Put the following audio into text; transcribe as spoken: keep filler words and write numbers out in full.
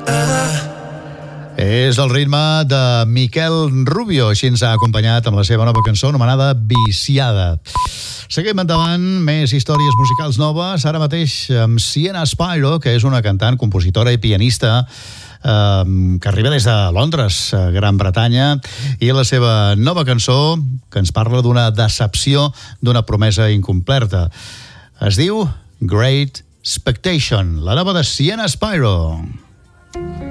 És el ritme de Miquel Rubio, així ens ha acompanyat amb la seva nova cançó anomenada Viciada. Seguim endavant, més històries musicals noves, ara mateix amb Sienna Spiro, que és una cantant, compositora i pianista eh, que arriba des de Londres, Gran Bretanya, i la seva nova cançó que ens parla d'una decepció, d'una promesa incomplerta. Es diu Great Expectation, la nova de Sienna Spiro.